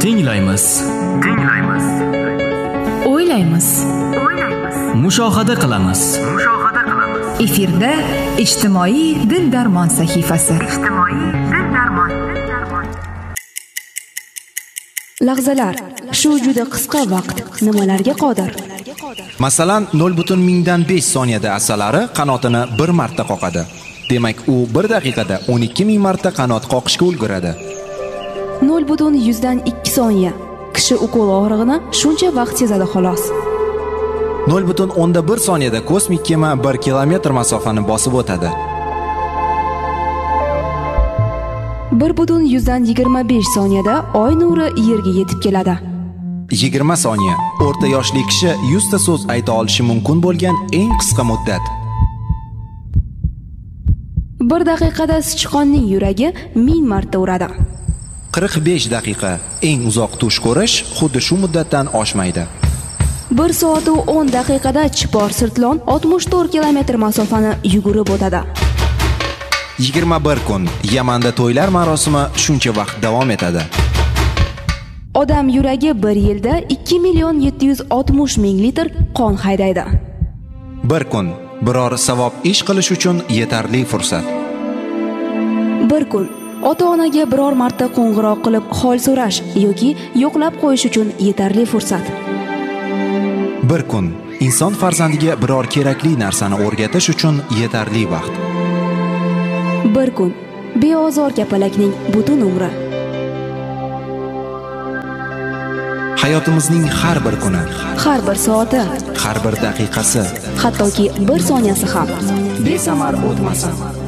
Tinglaymiz. O'ylaymiz. Mushohada qilamiz. Efirda ijtimoiy dil darmon sahifasi. Lahzalar, shu juda qisqa vaqt nimalarga qodir? Masalan, 0.5 soniyada asalari qanotini 1 marta qoqadi. Demak, u 1 daqiqada 12.000 marta qanot qoqishga ulguradi. 0.2 soniya. Kishi ukol og'rig'ini shuncha vaqt sezadi xolos. 0.1 soniyada kosmik kema 1 kilometr masofani bosib o'tadi. 1.125 soniyada oy nuri yerga yetib keladi. 20 soniya. O'rta yoshli kishi 100 ta so'z ayta olishi mumkin bo'lgan eng qisqa muddat. 1 daqiqada sichqonning yuragi 1000 marta uradi. 45 daqiqa. Eng uzoq tush ko'rish xuddi shu muddatdan oshmaydi. 1 soat va 10 daqiqada chipor sirtlon 64 kilometr masofani yugurib o'tadi. 21 kun. Yamanda to'ylar marosimi shuncha vaqt davom etadi. Odam yuragi 1 yilda 2.760.000 litr qon haydaydi. 1 kun. Biror savob ish qilish uchun yetarli fursat. 1 kun. Ota-onaga biror marta qo'ng'iroq qilib hol so'rash yoki yo'qlab qo'yish uchun yetarli fursat. 1 kun. Inson farzandiga biror kerakli narsani o'rgatish uchun yetarli vaqt. 1 kun. Beozor kapalakning butun umri. Hayotimizning har bir kuni, Har bir soati, har bir daqiqasi, hattoki 1 soniyasi ham besamar o'tmasin.